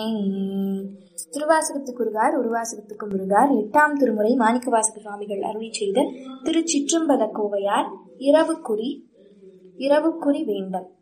திருவாசகத்துக்கு உருகார் உருவாசகத்துக்கு முருகார் 8ஆம் திருமுறை மாணிக்கவாசக சுவாமிகள் அருளிச் செய்த திருச்சிற்றம்பல கோவையார் இரவுக்குறி வேண்டல்.